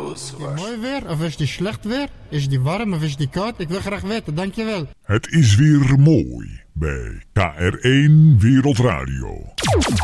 Alles Is het mooi weer of is het slecht weer? Is het warm of is het koud? Ik wil graag weten, dankjewel. Het is weer mooi bij KR1 Wereldradio.